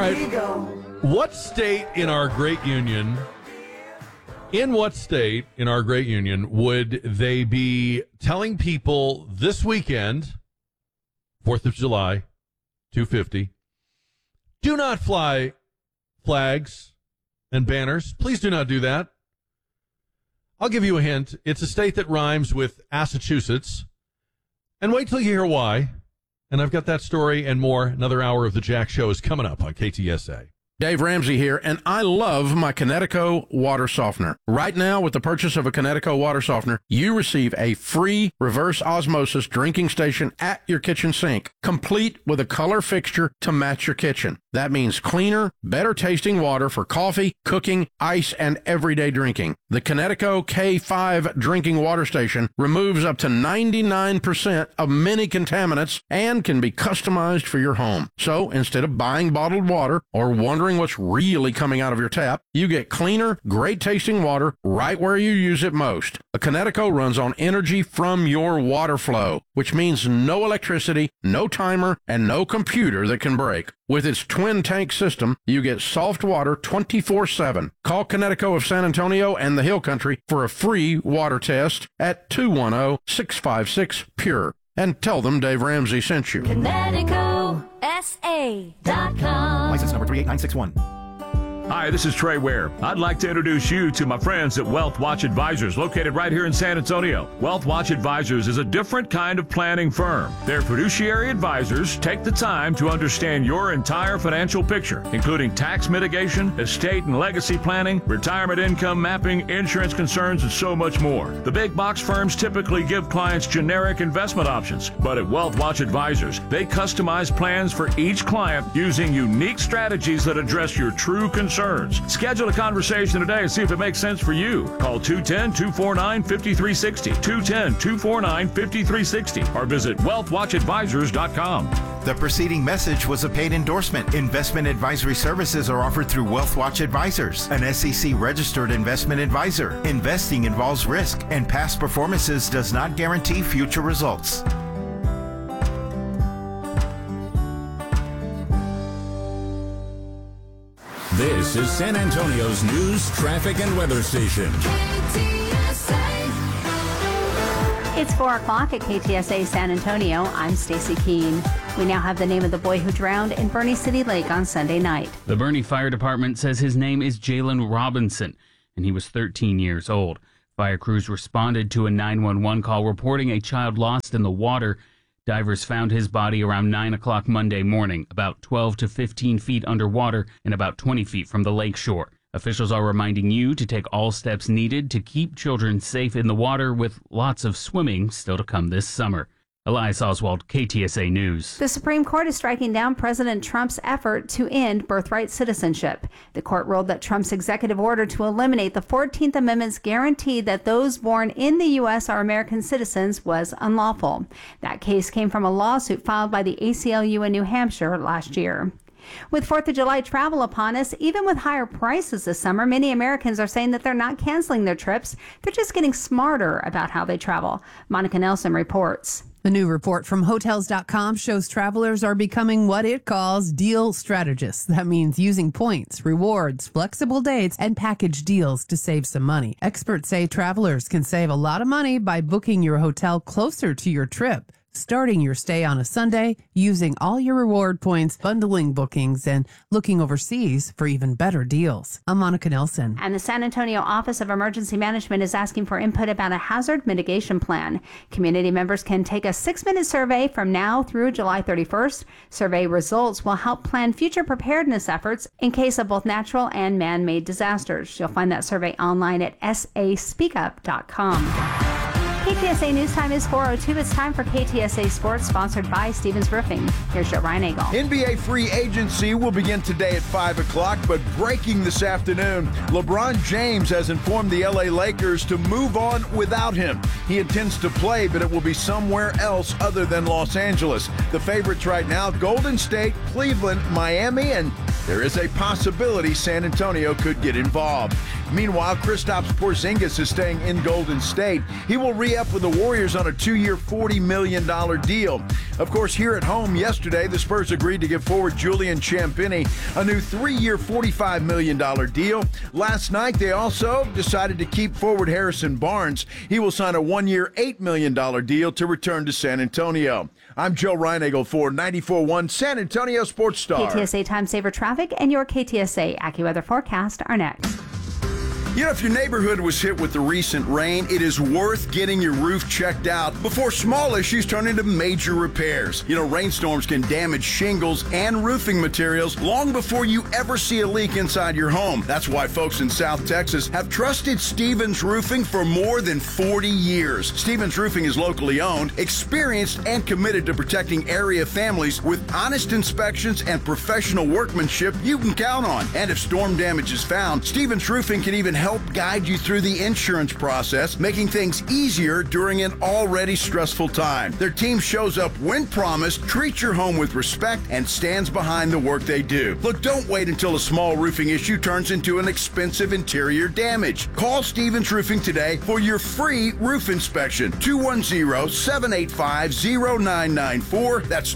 right. What state in our great union would they be telling people this weekend, 4th of July, 250, do not fly flags and banners. Please do not do that. I'll give you a hint. It's a state that rhymes with Massachusetts. And wait till you hear why. And I've got that story and more. Another hour of the Jack Show is coming up on KTSA. Dave Ramsey here, and I love my Connecticut water softener. Right now, with the purchase of a Connecticut water softener, you receive a free reverse osmosis drinking station at your kitchen sink, complete with a color fixture to match your kitchen. That means cleaner, better tasting water for coffee, cooking, ice, and everyday drinking. The Connecticut K5 drinking water station removes up to 99% of many contaminants and can be customized for your home. So instead of buying bottled water or wondering what's really coming out of your tap, you get cleaner, great tasting water right where you use it most. A Connecticut runs on energy from your water flow, which means no electricity, no timer, and no computer that can break. With its twin tank system, you get soft water 24/7. Call Connecticut of San Antonio and the Hill Country for a free water test at 210-656-PURE. And tell them Dave Ramsey sent you. ConnecticutSA.com. License number 38961. Hi, this is Trey Ware. I'd like to introduce you to my friends at Wealth Watch Advisors, located right here in San Antonio. Wealth Watch Advisors is a different kind of planning firm. Their fiduciary advisors take the time to understand your entire financial picture, including tax mitigation, estate and legacy planning, retirement income mapping, insurance concerns, and so much more. The big box firms typically give clients generic investment options, but at Wealth Watch Advisors, they customize plans for each client using unique strategies that address your true concerns. Schedule a conversation today and see if it makes sense for you. Call 210-249-5360, 210-249-5360, or visit wealthwatchadvisors.com. The preceding message was a paid endorsement. Investment advisory services are offered through Wealth Watch Advisors, an SEC-registered investment advisor. Investing involves risk, and past performances does not guarantee future results. This is San Antonio's news, traffic, and weather station. It's 4 o'clock at KTSA San Antonio. I'm Stacy Keene. We now have the name of the boy who drowned in Bernie City Lake on Sunday night. The Bernie Fire Department says his name is Jalen Robinson, and he was 13 years old. Fire crews responded to a 911 call reporting a child lost in the water. Divers found his body around 9 o'clock Monday morning, about 12 to 15 feet underwater and about 20 feet from the lake shore. Officials are reminding you to take all steps needed to keep children safe in the water, with lots of swimming still to come this summer. Elias Oswald, KTSA News. The Supreme Court is striking down President Trump's effort to end birthright citizenship. The court ruled that Trump's executive order to eliminate the 14th Amendment's guarantee that those born in the U.S. are American citizens was unlawful. That case came from a lawsuit filed by the ACLU in New Hampshire last year. With 4th of July travel upon us, even with higher prices this summer, many Americans are saying that they're not canceling their trips. They're just getting smarter about how they travel. Monica Nelson reports. A new report from Hotels.com shows travelers are becoming what it calls deal strategists. That means using points, rewards, flexible dates, and package deals to save some money. Experts say travelers can save a lot of money by booking your hotel closer to your trip, starting your stay on a Sunday, using all your reward points, bundling bookings, and looking overseas for even better deals. I'm Monica Nelson. And the San Antonio Office of Emergency Management is asking for input about a hazard mitigation plan. Community members can take a 6-minute survey from now through July 31st. Survey results will help plan future preparedness efforts in case of both natural and man-made disasters. You'll find that survey online at saspeakup.com. KTSA News Time is 4:02. It's time for KTSA Sports, sponsored by Stevens Roofing. Here's Joe Reinagle. NBA free agency will begin today at 5 o'clock, but breaking this afternoon, LeBron James has informed the LA Lakers to move on without him. He intends to play, but it will be somewhere else other than Los Angeles. The favorites right now, Golden State, Cleveland, Miami, and there is a possibility San Antonio could get involved. Meanwhile, Kristaps Porzingis is staying in Golden State. He will re-up with the Warriors on a 2-year, $40 million deal. Of course, here at home yesterday, the Spurs agreed to give forward Julian Champagnie a new 3-year, $45 million deal. Last night, they also decided to keep forward Harrison Barnes. He will sign a 1-year, $8 million deal to return to San Antonio. I'm Joe Reinagle for 94.1 San Antonio Sports Star. KTSA Time Saver Traffic and your KTSA AccuWeather forecast are next. You know, if your neighborhood was hit with the recent rain, it is worth getting your roof checked out before small issues turn into major repairs. You know, rainstorms can damage shingles and roofing materials long before you ever see a leak inside your home. That's why folks in South Texas have trusted Stevens Roofing for more than 40 years. Stevens Roofing is locally owned, experienced, and committed to protecting area families with honest inspections and professional workmanship you can count on. And if storm damage is found, Stevens Roofing can even help guide you through the insurance process, making things easier during an already stressful time. Their team shows up when promised, treats your home with respect, and stands behind the work they do. Look, don't wait until a small roofing issue turns into an expensive interior damage. Call Stevens Roofing today for your free roof inspection. 210-785-0994. That's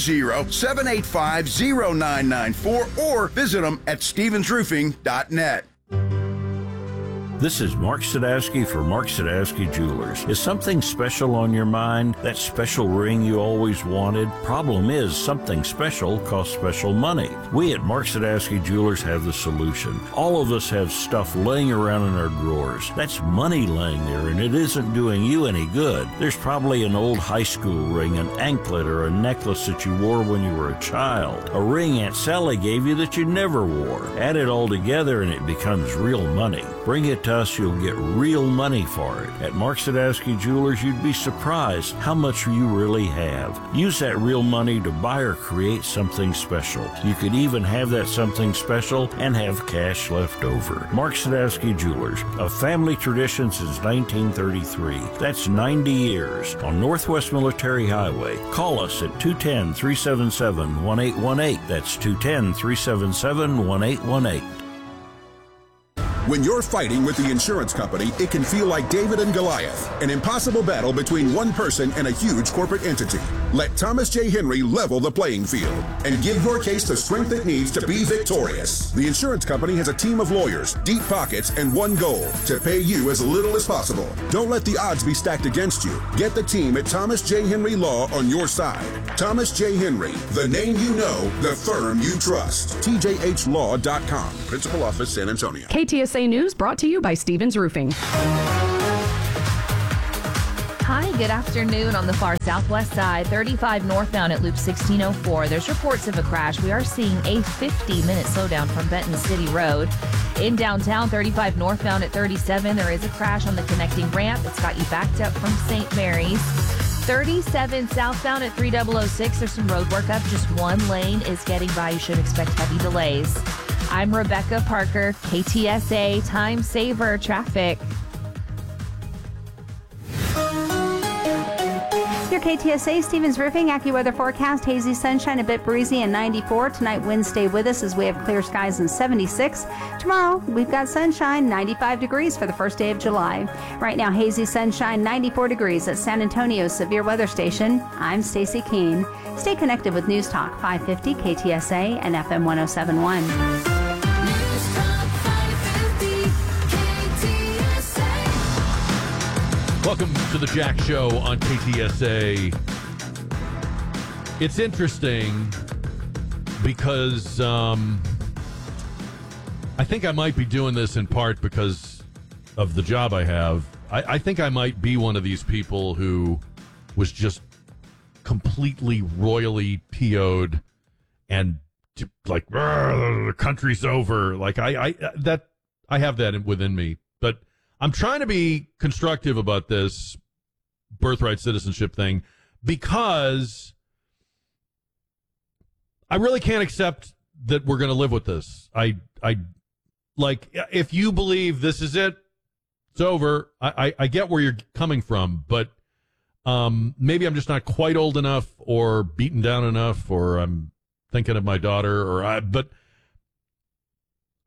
210-785-0994, or visit them at stevensroofing.net. This is Mark Sadowski for Mark Sadowski Jewelers. Is something special on your mind? That special ring you always wanted? Problem is, something special costs special money. We at Mark Sadowski Jewelers have the solution. All of us have stuff laying around in our drawers. That's money laying there, and it isn't doing you any good. There's probably an old high school ring, an anklet, or a necklace that you wore when you were a child. A ring Aunt Sally gave you that you never wore. Add it all together and it becomes real money. Bring it to us, you'll get real money for it. At Mark Sadowski Jewelers, you'd be surprised how much you really have. Use that real money to buy or create something special. You could even have that something special and have cash left over. Mark Sadowski Jewelers, a family tradition since 1933. That's 90 years on Northwest Military Highway. Call us at 210-377-1818. That's 210-377-1818. When you're fighting with the insurance company, it can feel like David and Goliath, an impossible battle between one person and a huge corporate entity. Let Thomas J. Henry level the playing field and give your case the strength it needs to be victorious. The insurance company has a team of lawyers, deep pockets, and one goal: to pay you as little as possible. Don't let the odds be stacked against you. Get the team at Thomas J. Henry Law on your side. Thomas J. Henry, the name you know, the firm you trust. TJHLaw.com. Principal Office, San Antonio. KTSA News brought to you by Stevens Roofing. Hi, good afternoon. On the far southwest side, 35 northbound at Loop 1604. There's reports of a crash. We are seeing a 50-minute slowdown from Benton City Road. In downtown, 35 northbound at 37. There is a crash on the connecting ramp. It's got you backed up from St. Mary's. 37 southbound at 3006. There's some road work up. Just one lane is getting by. You should expect heavy delays. I'm Rebecca Parker, KTSA Time Saver Traffic. Your KTSA Stevens Roofing AccuWeather forecast: hazy sunshine, a bit breezy, and 94. Tonight, winds stay with us as we have clear skies and 76. Tomorrow, we've got sunshine, 95 degrees for the first day of July. Right now, hazy sunshine, 94 degrees at San Antonio's severe weather station. I'm Stacy Keene. Stay connected with News Talk 550 KTSA and FM 1071. Welcome to the Jack Show on KTSA. It's interesting because I think I might be doing this in part because of the job I have. I think I might be one of these people who was just completely royally PO'd and like, the country's over. Like I have that within me, but I'm trying to be constructive about this birthright citizenship thing because I really can't accept that we're going to live with this. I like, if you believe this is it, it's over. I get where you're coming from, but maybe I'm just not quite old enough or beaten down enough, or I'm thinking of my daughter, but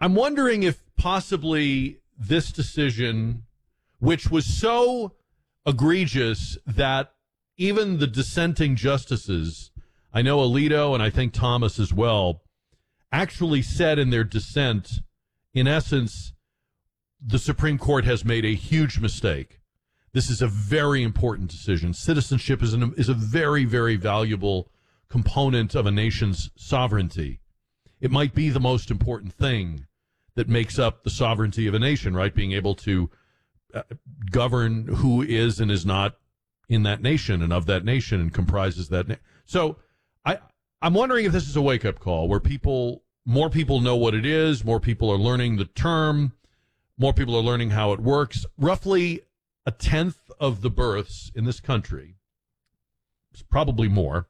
I'm wondering if possibly this decision, which was so egregious that even the dissenting justices, I know Alito and I think Thomas as well, actually said in their dissent, in essence, the Supreme Court has made a huge mistake. This is a very important decision. Citizenship is a very, very valuable component of a nation's sovereignty. It might be the most important thing that makes up the sovereignty of a nation, right? Being able to govern who is and is not in that nation and of that nation and comprises that. So I'm wondering if this is a wake-up call where more people know what it is, more people are learning the term, more people are learning how it works. Roughly a tenth of the births in this country, probably more,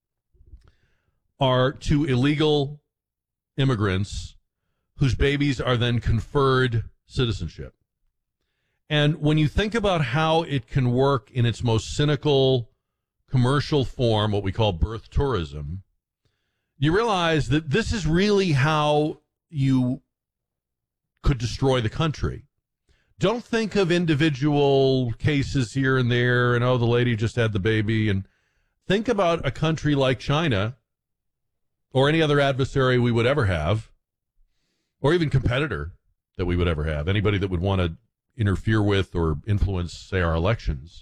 are to illegal immigrants whose babies are then conferred citizenship. And when you think about how it can work in its most cynical commercial form, what we call birth tourism, you realize that this is really how you could destroy the country. Don't think of individual cases here and there and, oh, the lady just had the baby. And think about a country like China or any other adversary we would ever have, or even competitor that we would ever have, anybody that would want to interfere with or influence, say, our elections.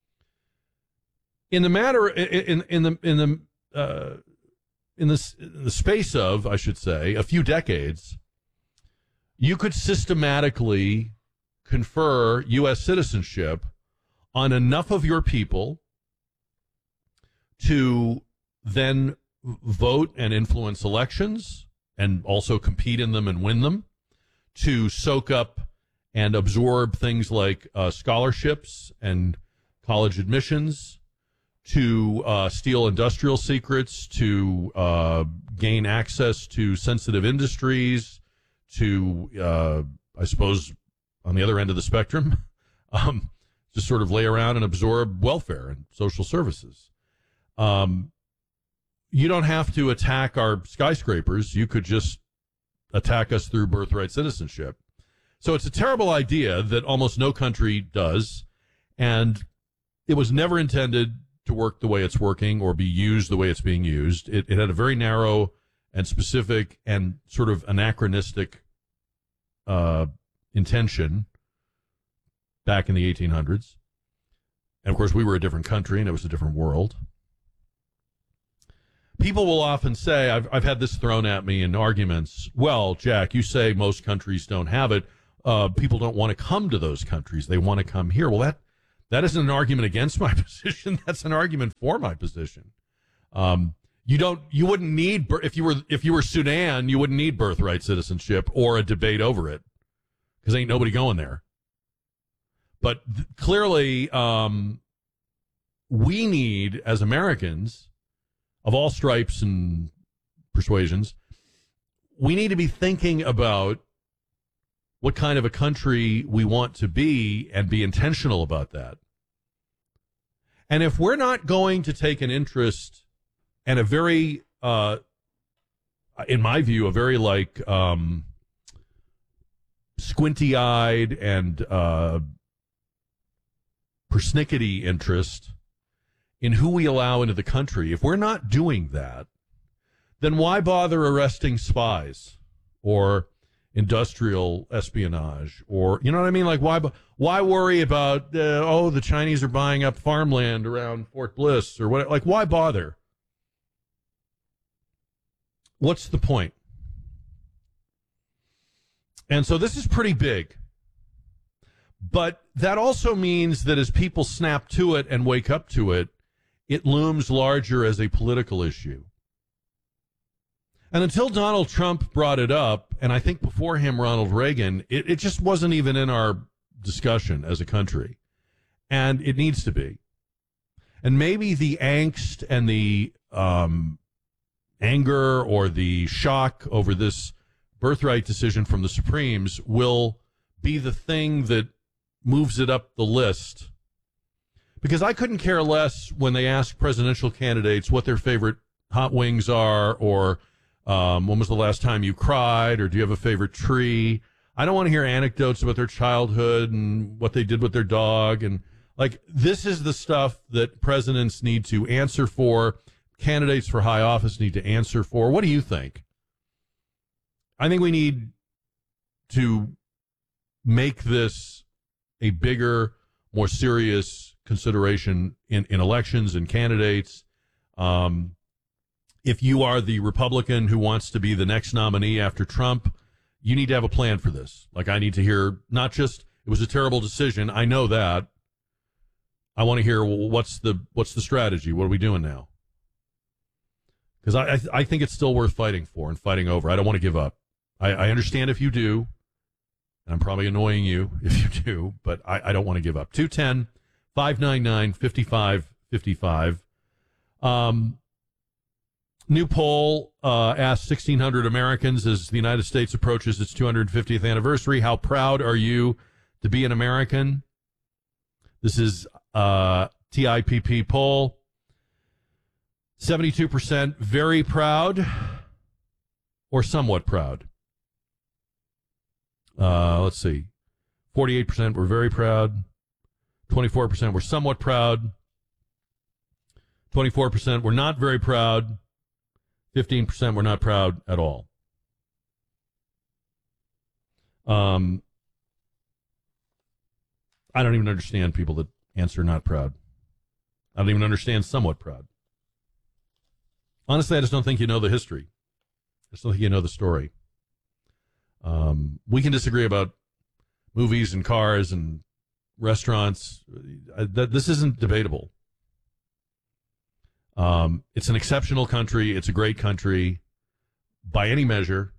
In the space of, I should say, a few decades, you could systematically confer U.S. citizenship on enough of your people to then vote and influence elections and also compete in them and win them, to soak up and absorb things like scholarships and college admissions, to steal industrial secrets, to gain access to sensitive industries, to, I suppose, on the other end of the spectrum, just sort of lay around and absorb welfare and social services. You don't have to attack our skyscrapers. You could just attack us through birthright citizenship. So it's a terrible idea that almost no country does, and it was never intended to work the way it's working or be used the way it's being used. It had a very narrow and specific and sort of anachronistic intention back in the 1800s. And, of course, we were a different country and it was a different world. People will often say, I've had this thrown at me in arguments, well, Jack, you say most countries don't have it. People don't want to come to those countries. They want to come here. Well, that isn't an argument against my position. That's an argument for my position. You wouldn't need, if you were Sudan, you wouldn't need birthright citizenship or a debate over it because ain't nobody going there. But clearly, we need, as Americans of all stripes and persuasions, we need to be thinking about what kind of a country we want to be and be intentional about that. And if we're not going to take an interest and a very, in my view, a very squinty-eyed and persnickety interest in who we allow into the country, if we're not doing that, then why bother arresting spies or industrial espionage, or, you know what I mean? Like, why worry about, the Chinese are buying up farmland around Fort Bliss or what? Like, why bother? What's the point? And so this is pretty big. But that also means that as people snap to it and wake up to it, it looms larger as a political issue. And until Donald Trump brought it up, and I think before him Ronald Reagan, it just wasn't even in our discussion as a country. And it needs to be. And maybe the angst and the anger or the shock over this birthright decision from the Supremes will be the thing that moves it up the list. Because I couldn't care less when they ask presidential candidates what their favorite hot wings are, or When was the last time you cried? Or do you have a favorite tree? I don't want to hear anecdotes about their childhood and what they did with their dog. And like, this is the stuff that presidents need to answer for. Candidates for high office need to answer for. What do you think? I think we need to make this a bigger, more serious consideration in elections and candidates. If you are the Republican who wants to be the next nominee after Trump, you need to have a plan for this. Like, I need to hear not just, it was a terrible decision. I know that. I want to hear, well, what's the strategy? What are we doing now? Because I think it's still worth fighting for and fighting over. I don't want to give up. I understand if you do. I'm probably annoying you if you do, but I don't want to give up. 210-599-5555. New poll asked 1,600 Americans as the United States approaches its 250th anniversary, how proud are you to be an American? This is TIPP poll. 72% very proud or somewhat proud. Let's see. 48% were very proud. 24% were somewhat proud. 24% were not very proud. 15% were not proud at all. I don't even understand people that answer not proud. I don't even understand somewhat proud. Honestly, I just don't think you know the history. I just don't think you know the story. We can disagree about movies and cars and restaurants. This isn't debatable. It's an exceptional country. It's a great country by any measure.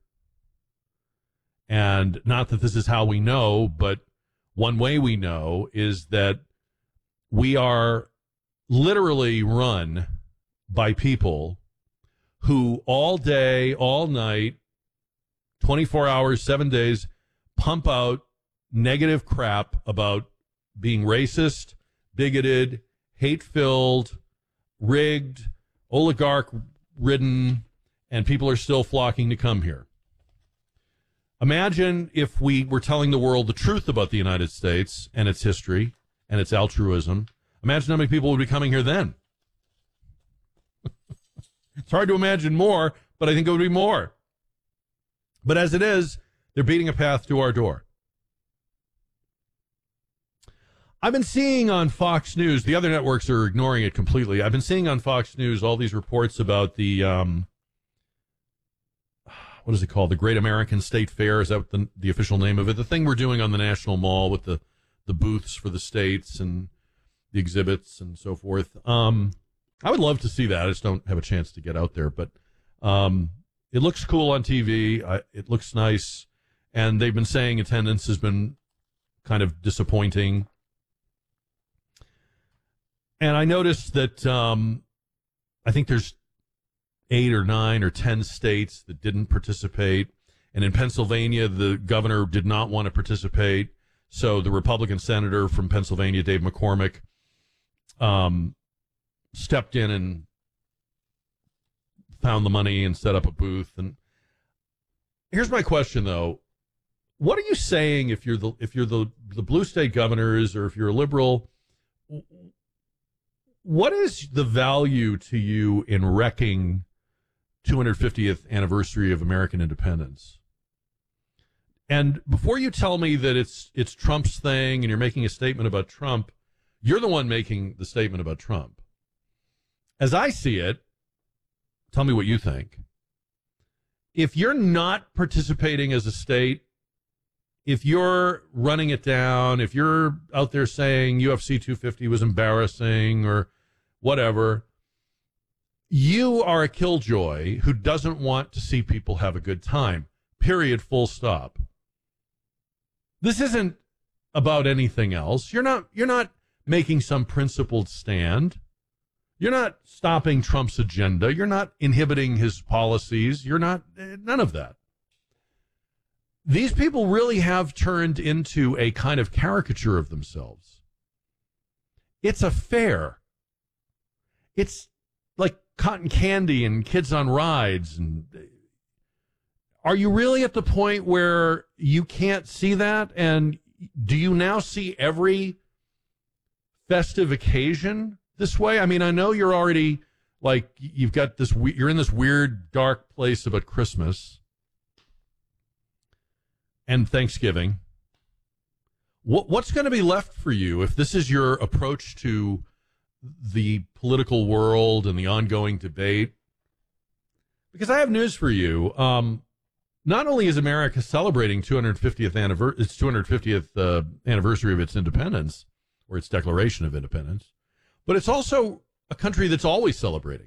And not that this is how we know, but one way we know is that we are literally run by people who all day, all night, 24 hours, 7 days, pump out negative crap about being racist, bigoted, hate-filled, rigged, oligarch-ridden, and people are still flocking to come here. Imagine if we were telling the world the truth about the United States and its history and its altruism. Imagine how many people would be coming here then. It's hard to imagine more, but I think it would be more. But as it is, they're beating a path to our door. I've been seeing on Fox News, the other networks are ignoring it completely. I've been seeing on Fox News all these reports about the, what is it called? The Great American State Fair. Is that the official name of it? The thing we're doing on the National Mall with the booths for the states and the exhibits and so forth. I would love to see that. I just don't have a chance to get out there. But it looks cool on TV. It looks nice. And they've been saying attendance has been kind of disappointing. And I noticed that I think there's 8 or 9 or 10 states that didn't participate. And in Pennsylvania, the governor did not want to participate. So the Republican senator from Pennsylvania, Dave McCormick, stepped in and found the money and set up a booth. And here's my question, though. What are you saying if you're the blue state governors, or if you're a liberal? What is the value to you in wrecking 250th anniversary of American independence? And before you tell me that it's Trump's thing and you're making a statement about Trump, you're the one making the statement about Trump. As I see it, tell me what you think. If you're not participating as a state, if you're running it down, if you're out there saying UFC 250 was embarrassing or whatever, you are a killjoy who doesn't want to see people have a good time. Period. Full stop. This isn't about anything else. You're not making some principled stand. You're not stopping Trump's agenda. You're not inhibiting his policies. You're not, none of that. These people really have turned into a kind of caricature of themselves. It's a fair. It's like cotton candy and kids on rides. And Are you really at the point where you can't see that? And do you now see every festive occasion this way? I mean, I know you're already like, you've got this, you're in this weird dark place about Christmas and Thanksgiving. What's going to be left for you if this is your approach to the political world and the ongoing debate? Because I have news for you. Not only is America celebrating its 250th anniversary of its independence, or its declaration of independence, but it's also a country that's always celebrating.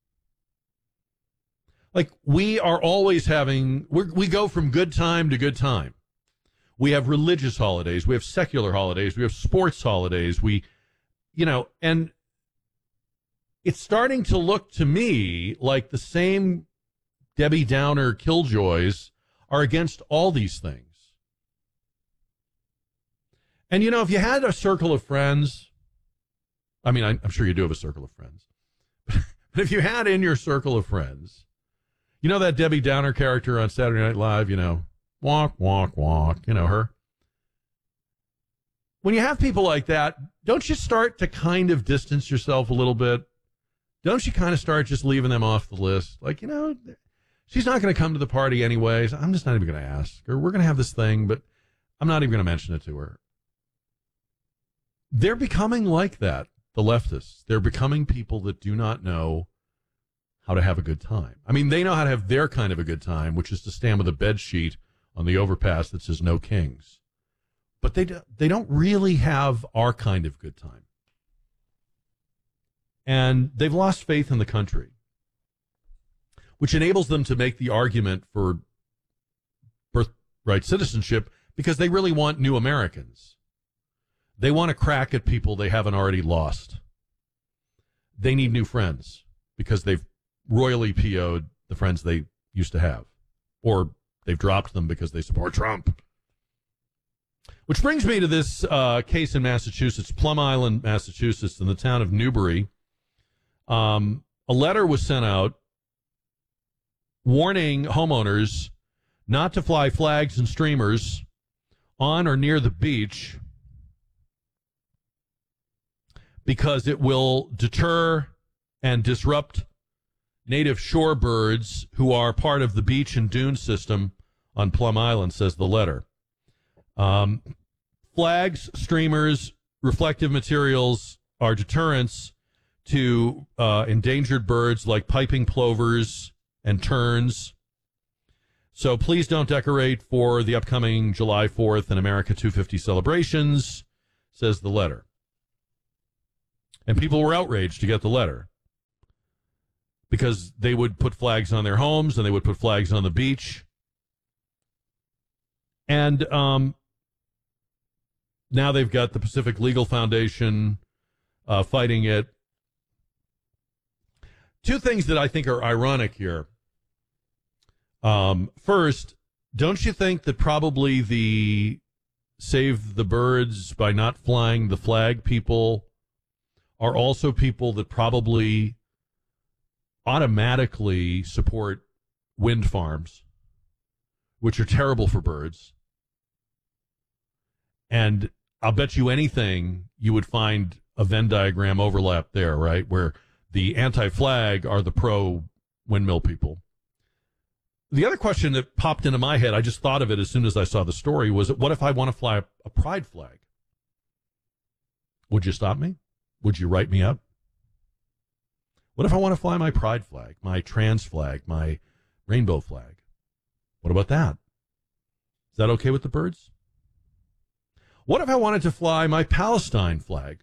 Like, we are always we go from good time to good time. We have religious holidays, we have secular holidays, we have sports holidays, and it's starting to look to me like the same Debbie Downer killjoys are against all these things. And, if you had a circle of friends, I mean, I'm sure you do have a circle of friends, but if you had in your circle of friends, that Debbie Downer character on Saturday Night Live, walk, walk, walk, her. When you have people like that, don't you start to kind of distance yourself a little bit? Don't you kind of start just leaving them off the list? Like, she's not going to come to the party anyways. I'm just not even going to ask her. We're going to have this thing, but I'm not even going to mention it to her. They're becoming like that, the leftists. They're becoming people that do not know how to have a good time. I mean, they know how to have their kind of a good time, which is to stand with a bed sheet on the overpass that says no kings. But they don't really have our kind of good time. And they've lost faith in the country, which enables them to make the argument for birthright citizenship because they really want new Americans. They want to crack at people they haven't already lost. They need new friends because they've royally PO'd the friends they used to have, or they've dropped them because they support Trump. Which brings me to this case in Massachusetts, Plum Island, Massachusetts, in the town of Newbury. A letter was sent out warning homeowners not to fly flags and streamers on or near the beach because it will deter and disrupt native shorebirds who are part of the beach and dune system on Plum Island, says the letter. Flags, streamers, reflective materials are deterrents to endangered birds like piping plovers and terns. So please don't decorate for the upcoming July 4th and America 250 celebrations, says the letter. And people were outraged to get the letter because they would put flags on their homes and they would put flags on the beach. And now they've got the Pacific Legal Foundation fighting it. Two things that I think are ironic here. First, don't you think that probably the Save the Birds by not flying the flag people are also people that probably automatically support wind farms, which are terrible for birds? And I'll bet you anything you would find a Venn diagram overlap there, right? Where the anti-flag are the pro-windmill people. The other question that popped into my head, I just thought of it as soon as I saw the story, was what if I want to fly a pride flag? Would you stop me? Would you write me up? What if I want to fly my pride flag, my trans flag, my rainbow flag? What about that? Is that okay with the birds? What if I wanted to fly my Palestine flag?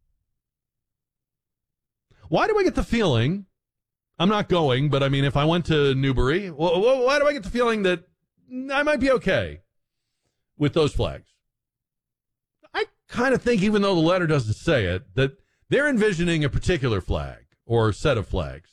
Why do I get the feeling, I'm not going, but I mean, if I went to Newbury, why do I get the feeling that I might be okay with those flags? I kind of think, even though the letter doesn't say it, that they're envisioning a particular flag or set of flags.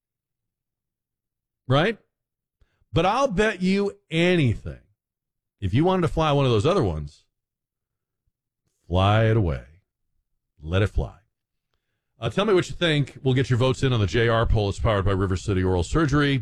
Right? But I'll bet you anything, if you wanted to fly one of those other ones, fly it away. Let it fly. Tell me what you think. We'll get your votes in on the JR poll. It's powered by River City Oral Surgery.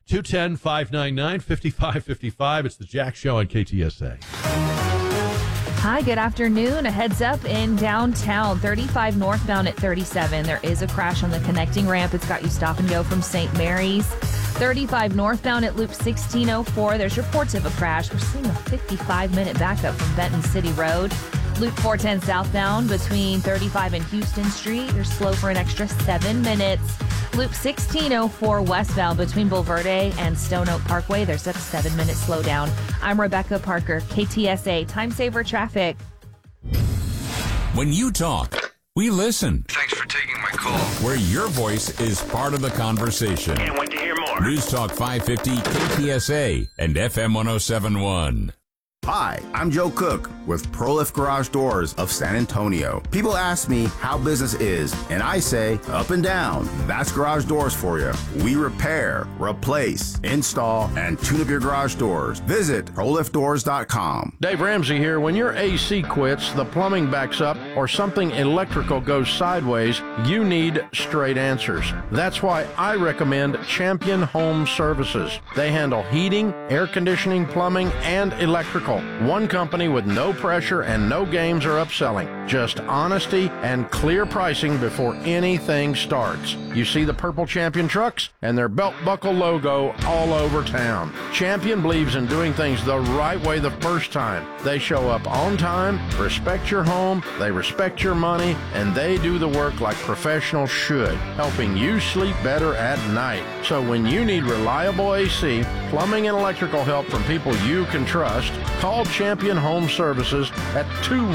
210-599-5555. It's the Jack Show on KTSA. Hi, good afternoon. A heads up in downtown, 35 northbound at 37. There is a crash on the connecting ramp. It's got you stop and go from St. Mary's. 35 northbound at Loop 1604. There's reports of a crash. We're seeing a 55-minute backup from Benton City Road. Loop 410 southbound between 35 and Houston Street. You're slow for an extra 7 minutes. Loop 1604 westbound between Bulverde and Stone Oak Parkway. There's a 7-minute slowdown. I'm Rebecca Parker, KTSA Time Saver Traffic. When you talk, we listen. Thanks for taking my call. Where your voice is part of the conversation. Can't wait to hear more. News Talk 550 KTSA and FM 1071. Hi, I'm Joe Cook with ProLift Garage Doors of San Antonio. People ask me how business is, and I say up and down. That's garage doors for you. We repair, replace, install, and tune up your garage doors. Visit ProLiftDoors.com. Dave Ramsey here. When your AC quits, the plumbing backs up, or something electrical goes sideways, you need straight answers. That's why I recommend Champion Home Services. They handle heating, air conditioning, plumbing, and electrical. One company with no pressure and no games or upselling. Just honesty and clear pricing before anything starts. You see the purple Champion trucks and their belt buckle logo all over town. Champion believes in doing things the right way the first time. They show up on time, respect your home, they respect your money, and they do the work like professionals should, helping you sleep better at night. So when you need reliable AC, plumbing, and electrical help from people you can trust, call Champion Home Services at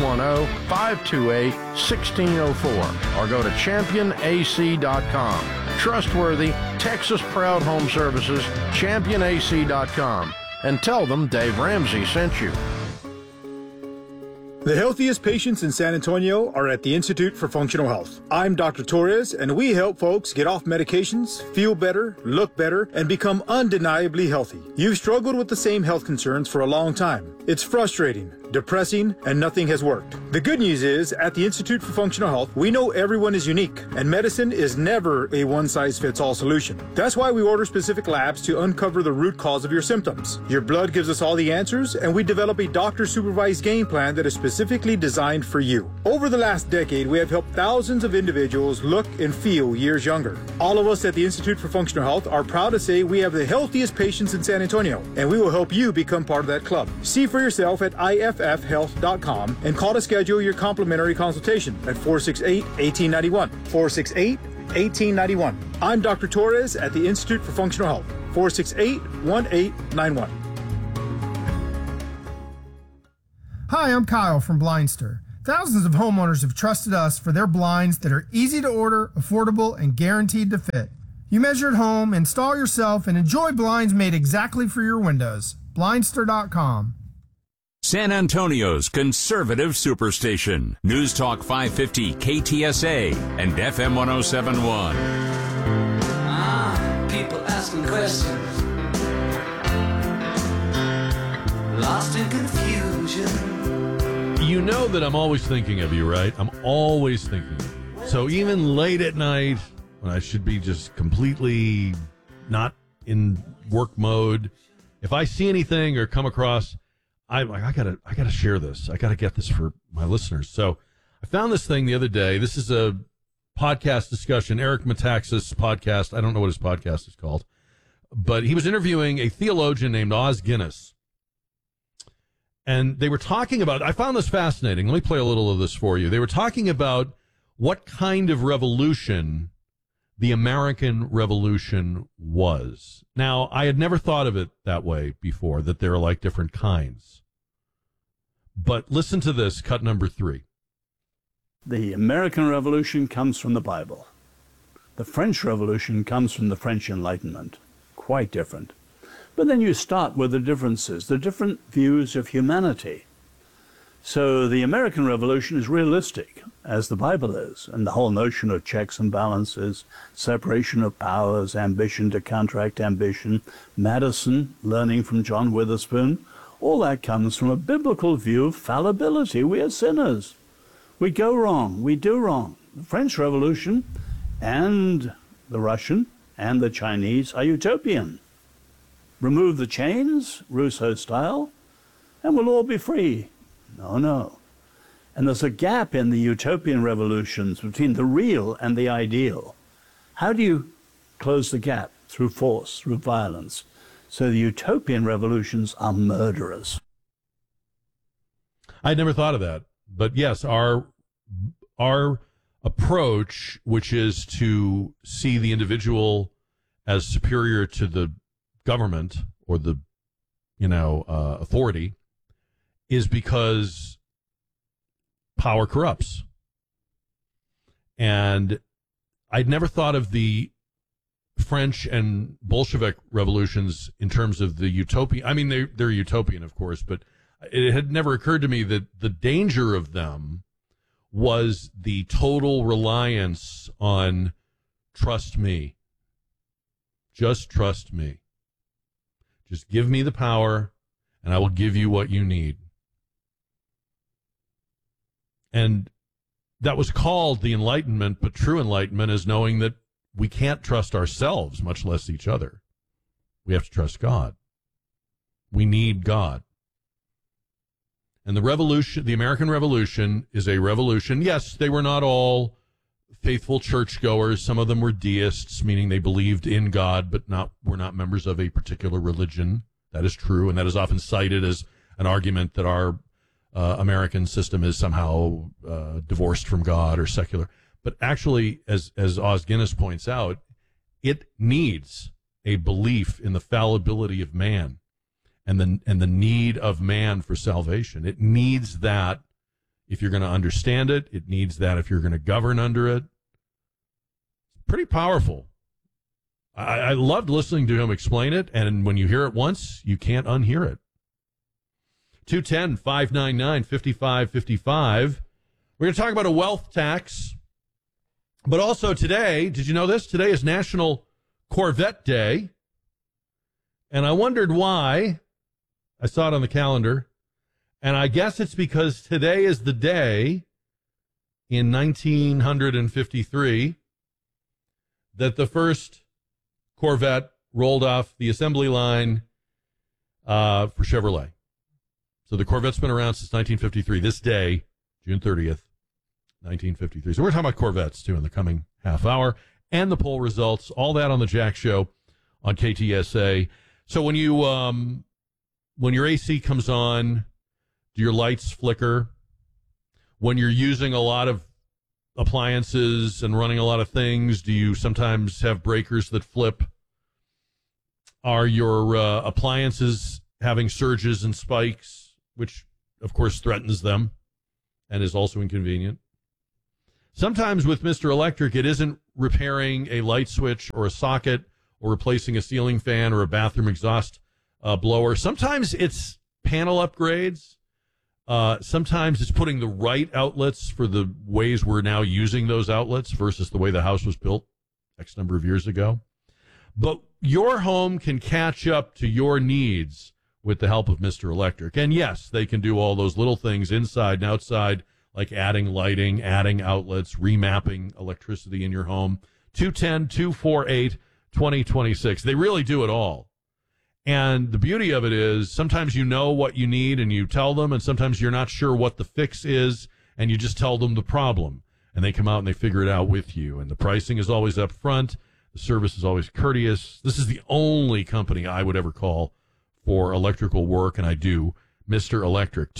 210-528-1604 or go to championac.com. Trustworthy, Texas-proud home services, championac.com. And tell them Dave Ramsey sent you. The healthiest patients in San Antonio are at the Institute for Functional Health. I'm Dr. Torres, and we help folks get off medications, feel better, look better, and become undeniably healthy. You've struggled with the same health concerns for a long time. It's frustrating, depressing, and nothing has worked. The good news is, at the Institute for Functional Health, we know everyone is unique, and medicine is never a one-size-fits-all solution. That's why we order specific labs to uncover the root cause of your symptoms. Your blood gives us all the answers, and we develop a doctor-supervised game plan that is specifically designed for you. Over the last decade, we have helped thousands of individuals look and feel years younger. All of us at the Institute for Functional Health are proud to say we have the healthiest patients in San Antonio, and we will help you become part of that club. See for yourself at IFFhealth.com and call to schedule your complimentary consultation at 468-1891. 468-1891. I'm Dr. Torres at the Institute for Functional Health. 468-1891. Hi, I'm Kyle from Blindster. Thousands of homeowners have trusted us for their blinds that are easy to order, affordable, and guaranteed to fit. You measure at home, install yourself, and enjoy blinds made exactly for your windows. Blindster.com. San Antonio's conservative superstation. News Talk 550 KTSA and FM 1071. People asking questions. Lost in confusion. You know that I'm always thinking of you, right? I'm always thinking of you. So even late at night, when I should be just completely not in work mode, if I see anything or come across, I'm like, I gotta share this. I gotta get this for my listeners. So I found this thing the other day. This is a podcast discussion, Eric Metaxas podcast. I don't know what his podcast is called, but he was interviewing a theologian named Os Guinness. And they were talking about, I found this fascinating. Let me play a little of this for you. They were talking about what kind of revolution the American Revolution was. Now, I had never thought of it that way before, that there are like different kinds. But listen to this, cut number 3. The American Revolution comes from the Bible. The French Revolution comes from the French Enlightenment. Quite different. But then you start with the differences, the different views of humanity. So the American Revolution is realistic, as the Bible is, and the whole notion of checks and balances, separation of powers, ambition to counteract ambition, Madison learning from John Witherspoon, all that comes from a biblical view of fallibility. We are sinners. We go wrong. We do wrong. The French Revolution and the Russian and the Chinese are utopian. remove the chains, Rousseau style, and we'll all be free. No. And there's a gap in the utopian revolutions between the real and the ideal. How do you close the gap? Through force, through violence. So the utopian revolutions are murderous. I'd never thought of that. But yes, our approach, which is to see the individual as superior to the government or the, authority, is because power corrupts. And I'd never thought of the French and Bolshevik revolutions in terms of the utopian. I mean, they're utopian, of course, but it had never occurred to me that the danger of them was the total reliance on trust me. Just trust me. Just give me the power, and I will give you what you need. And that was called the Enlightenment, but true enlightenment is knowing that we can't trust ourselves, much less each other. We have to trust God. We need God. And the revolution, the American Revolution, is a revolution. Yes, they were not all faithful churchgoers. Some of them were deists, meaning they believed in God, but were not members of a particular religion. That is true, and that is often cited as an argument that our American system is somehow divorced from God or secular. But actually, as Os Guinness points out, it needs a belief in the fallibility of man and the need of man for salvation. It needs that if you're going to understand it. It needs that if you're going to govern under it. Pretty powerful. I loved listening to him explain it, and when you hear it once, you can't unhear it. 210-599-5555. We're going to talk about a wealth tax. But also today, did you know this? Today is National Corvette Day. And I wondered why. I saw it on the calendar. And I guess it's because today is the day in 1953 that the first Corvette rolled off the assembly line for Chevrolet. So the Corvette's been around since 1953. This day, June 30th. 1953. So we're talking about Corvettes, too, in the coming half hour. And the poll results, all that on the Jack Show on KTSA. So when you when your AC comes on, do your lights flicker? When you're using a lot of appliances and running a lot of things, do you sometimes have breakers that flip? Are your appliances having surges and spikes, which, of course, threatens them and is also inconvenient? Sometimes with Mr. Electric, it isn't repairing a light switch or a socket or replacing a ceiling fan or a bathroom exhaust blower. Sometimes it's panel upgrades. Sometimes it's putting the right outlets for the ways we're now using those outlets versus the way the house was built X number of years ago. But your home can catch up to your needs with the help of Mr. Electric. And yes, they can do all those little things inside and outside, like adding lighting, adding outlets, remapping electricity in your home. 210-248-2026. They really do it all. And the beauty of it is sometimes you know what you need and you tell them, and sometimes you're not sure what the fix is and you just tell them the problem. And they come out and they figure it out with you. And the pricing is always up front. The service is always courteous. This is the only company I would ever call for electrical work, and I do. Mr. Electric.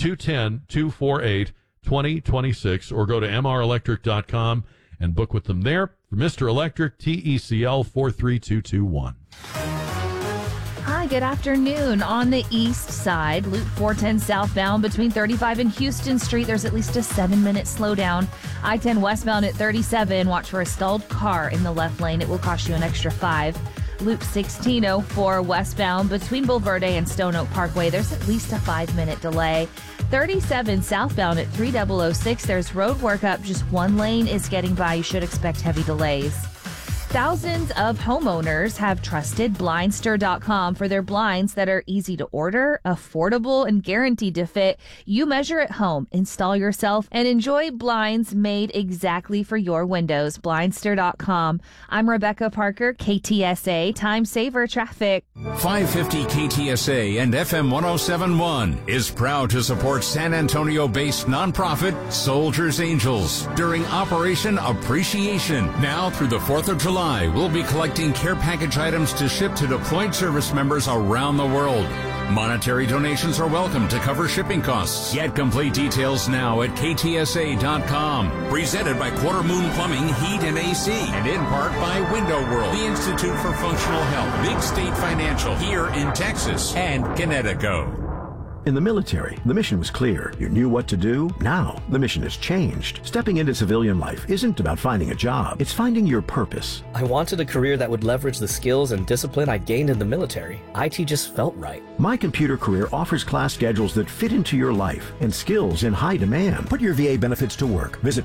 210-248-2026, or go to mrelectric.com and book with them there. For Mr. Electric, TECL 43221. Hi, good afternoon. On the east side, Loop 410 southbound between 35 and Houston Street, there's at least a 7-minute slowdown. I-10 westbound at 37, watch for a stalled car in the left lane. It will cost you an extra 5. Loop 1604 westbound between Bulverde and Stone Oak Parkway, there's at least a 5-minute delay. 37 southbound at 3006, there's road work up. Just one lane is getting by. You should expect heavy delays. Thousands of homeowners have trusted Blindster.com for their blinds that are easy to order, affordable, and guaranteed to fit. You measure at home, install yourself, and enjoy blinds made exactly for your windows. Blindster.com. I'm Rebecca Parker, KTSA Time Saver Traffic. 550 KTSA and FM 1071 is proud to support San Antonio-based nonprofit Soldiers Angels during Operation Appreciation. Now through the 4th of July, we'll be collecting care package items to ship to deployed service members around the world. Monetary donations are welcome to cover shipping costs. Get complete details now at ktsa.com. Presented by Quarter Moon Plumbing, Heat, and AC. And in part by Window World, the Institute for Functional Health, Big State Financial, here in Texas, and Connecticut. In the military, the mission was clear. You knew what to do. Now, the mission has changed. Stepping into civilian life isn't about finding a job. It's finding your purpose. I wanted a career that would leverage the skills and discipline I gained in the military. IT just felt right. My Computer Career offers class schedules that fit into your life and skills in high demand. Put your VA benefits to work. Visit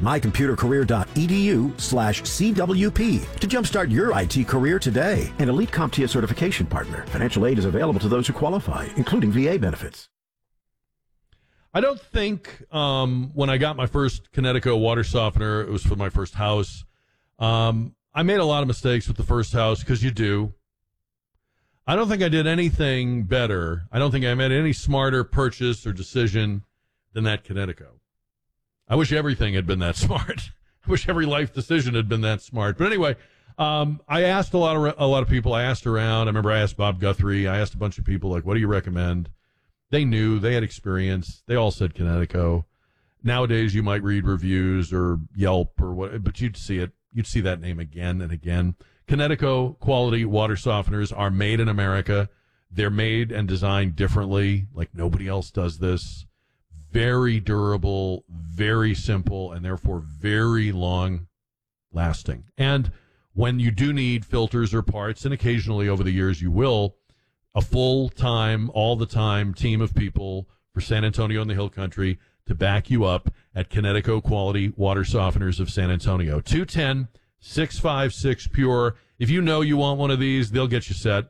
mycomputercareer.edu/CWP to jumpstart your IT career today. An elite CompTIA certification partner. Financial aid is available to those who qualify, including VA benefits. I don't think when I got my first Connecticut water softener, it was for my first house. I made a lot of mistakes with the first house, because you do. I don't think I did anything better. I don't think I made any smarter purchase or decision than that Connecticut. I wish everything had been that smart. I wish every life decision had been that smart. But anyway, I asked a lot of people. I asked around. I remember I asked Bob Guthrie. I asked a bunch of people, like, what do you recommend? They knew, they had experience. They all said Connecticut. Nowadays, you might read reviews or Yelp or what, but you'd see it. You'd see that name again and again. Connecticut quality water softeners are made in America. They're made and designed differently, like nobody else does this. Very durable, very simple, and therefore very long lasting. And when you do need filters or parts, and occasionally over the years you will, a full-time, all-the-time team of people for San Antonio and the Hill Country to back you up at Connecticut Quality Water Softeners of San Antonio. 210-656-PURE. If you know you want one of these, they'll get you set.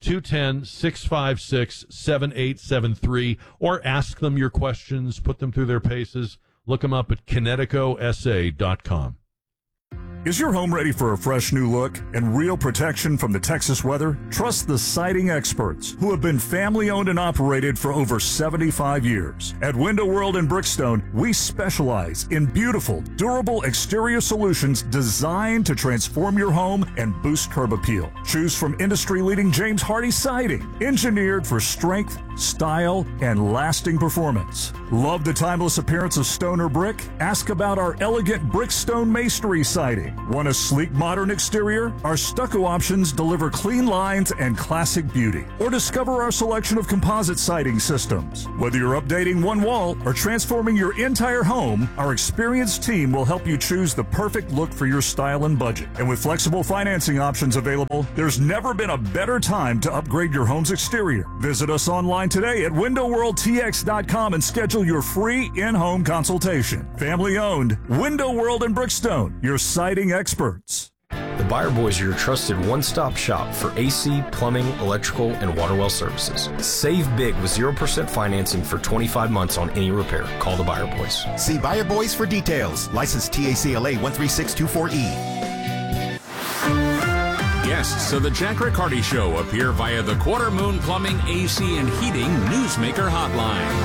210-656-7873. Or ask them your questions, put them through their paces. Look them up at ConnecticutSA.com. Is your home ready for a fresh new look and real protection from the Texas weather? Trust the siding experts who have been family-owned and operated for over 75 years. At Window World in Brickstone, we specialize in beautiful, durable exterior solutions designed to transform your home and boost curb appeal. Choose from industry-leading James Hardie siding, engineered for strength, style, and lasting performance. Love the timeless appearance of stone or brick? Ask about our elegant Brickstone masonry siding. Want a sleek, modern exterior? Our stucco options deliver clean lines and classic beauty. Or discover our selection of composite siding systems. Whether you're updating one wall or transforming your entire home, our experienced team will help you choose the perfect look for your style and budget. And with flexible financing options available, there's never been a better time to upgrade your home's exterior. Visit us online today at WindowWorldTX.com and schedule your free in-home consultation. Family owned, Window World in Brickstone, your siding experts. The Buyer Boys are your trusted one-stop shop for AC, plumbing, electrical, and water well services. Save big with 0% financing for 25 months on any repair. Call the Buyer Boys. See Buyer Boys for details. License TACLA 13624E. Guests of the Jack Riccardi Show appear via the Quarter Moon Plumbing, AC, and Heating Newsmaker Hotline.